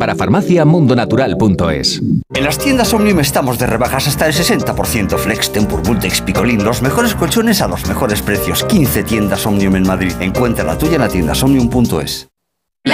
para farmaciamundonatural.es. En las tiendas Omnium estamos de rebajas hasta el 60%. Flex, Tempur, Bultex, Picolín, los mejores colchones a los mejores precios. 15 tiendas Omnium en Madrid. Encuentra la tuya en la tienda omnium.es.